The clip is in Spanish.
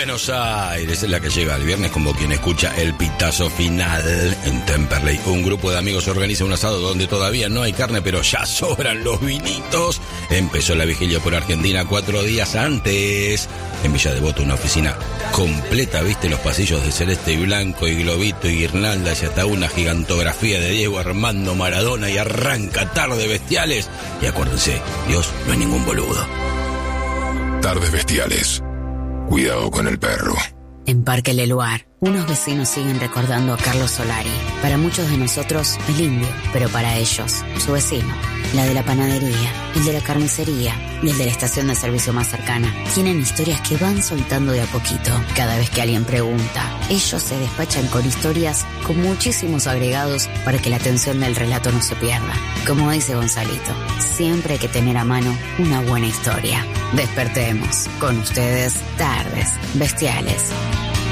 Buenos Aires es la que llega el viernes como quien escucha el pitazo final en Temperley. Un grupo de amigos organiza un asado donde todavía no hay carne, pero ya sobran los vinitos. Empezó la vigilia por Argentina 4 días antes. En Villa Devoto, una oficina completa, viste los pasillos de celeste y blanco y globito y guirnaldas y hasta una gigantografía de Diego Armando Maradona y arranca Tardes Bestiales. Y acuérdense, Dios no es ningún boludo. Tardes Bestiales. Cuidado con el perro. En Parque Leluar, unos vecinos siguen recordando a Carlos Solari. Para muchos de nosotros, el indio, pero para ellos, su vecino. La de la panadería, el de la carnicería y el de la estación de servicio más cercana. Tienen historias que van soltando de a poquito. Cada vez que alguien pregunta, ellos se despachan con historias con muchísimos agregados para que la atención del relato no se pierda. Como dice Gonzalito, siempre hay que tener a mano una buena historia. Despertemos. Con ustedes, Tardes Bestiales.